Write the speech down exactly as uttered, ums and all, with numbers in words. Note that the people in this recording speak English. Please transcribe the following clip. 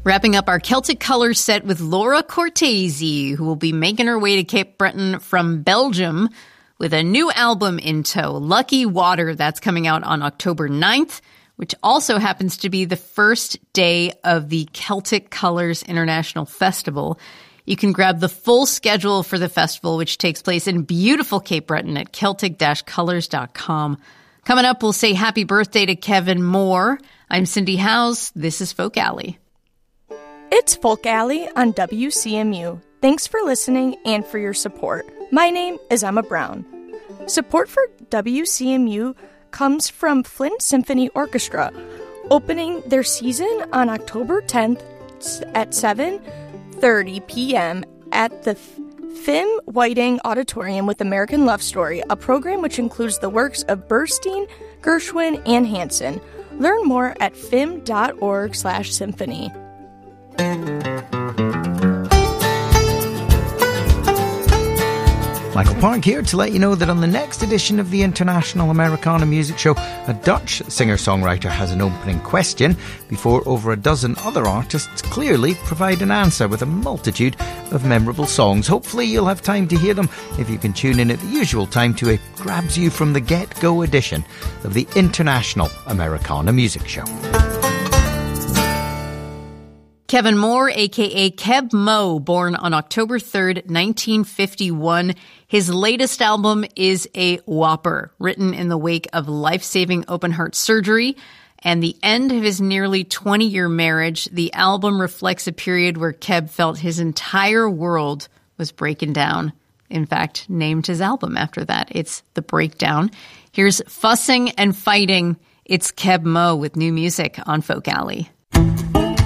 Wrapping up our Celtic Colors set with Laura Cortese, who will be making her way to Cape Breton from Belgium with a new album in tow, Lucky Water. That's coming out on October ninth, which also happens to be the first day of the Celtic Colors International Festival. You can grab the full schedule for the festival, which takes place in beautiful Cape Breton at celtic dash colors dot com. Coming up, we'll say happy birthday to Kevin Moore. I'm Cindy Howes. This is Folk Alley. It's Folk Alley on W C M U. Thanks for listening and for your support. My name is Emma Brown. Support for W C M U comes from Flint Symphony Orchestra, opening their season on October tenth at seven thirty p.m. at the F I M Whiting Auditorium with American Love Story, a program which includes the works of Bernstein, Gershwin, and Hansen. Learn more at fim.org slash symphony. Michael Park here to let you know that on the next edition of the International Americana Music Show, a Dutch singer-songwriter has an opening question before over a dozen other artists clearly provide an answer with a multitude of memorable songs. Hopefully you'll have time to hear them if you can tune in at the usual time to a Grabs You From the Get-Go edition of the International Americana Music Show. Kevin Moore, a k a. Keb Mo, born on October third, nineteen fifty-one. His latest album is a whopper, written in the wake of life-saving open-heart surgery and the end of his nearly twenty-year marriage. The album reflects a period where Keb felt his entire world was breaking down. In fact, named his album after that. It's The Breakdown. Here's Fussing and Fighting. It's Keb Mo with new music on Folk Alley.